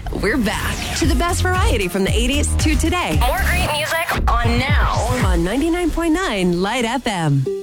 we're back to the best variety from the 80s to today. More great music on now. On 99.9 Light FM.